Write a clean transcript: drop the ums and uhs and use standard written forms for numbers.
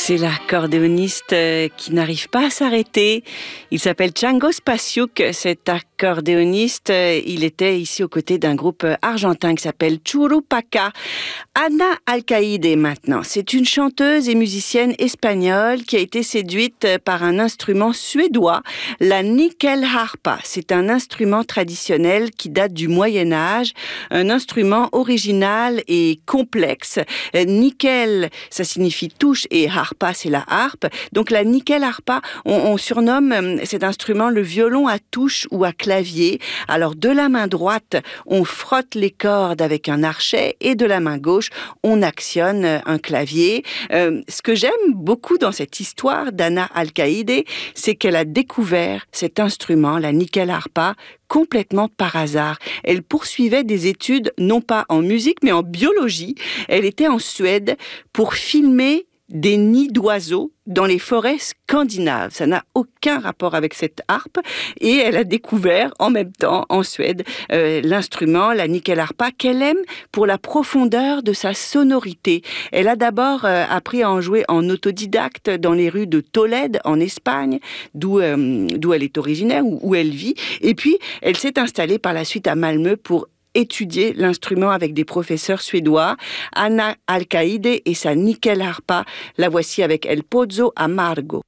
C'est l'accordéoniste qui n'arrive pas à s'arrêter. Il s'appelle Django Spasiuk, cet accordéoniste. Il était ici aux côtés d'un groupe argentin qui s'appelle Churupaca. Ana Alcaide maintenant. C'est une chanteuse et musicienne espagnole qui a été séduite par un instrument suédois, la nyckelharpa. C'est un instrument traditionnel qui date du Moyen-Âge, un instrument original et complexe. Nickel, ça signifie touche, et harpa, c'est la harpe. Donc la nyckelharpa, on surnomme cet instrument le violon à touche ou à clavier. Alors de la main droite, on frotte les cordes avec un archet et de la main gauche, on actionne un clavier. Ce que j'aime beaucoup dans cette histoire d'Ana Alcaide, c'est qu'elle a découvert cet instrument, la nyckelharpa, complètement par hasard. Elle poursuivait des études, non pas en musique, mais en biologie. Elle était en Suède pour filmer des nids d'oiseaux dans les forêts scandinaves. Ça n'a aucun rapport avec cette harpe. Et elle a découvert en même temps, en Suède, l'instrument, la nyckelharpa, qu'elle aime pour la profondeur de sa sonorité. Elle a d'abord appris à en jouer en autodidacte dans les rues de Tolède, en Espagne, d'où elle est originaire, où elle vit. Et puis, elle s'est installée par la suite à Malmö pour étudier l'instrument avec des professeurs suédois. Ana Alcaide et sa nyckelharpa, la voici avec El Pozzo Amargo.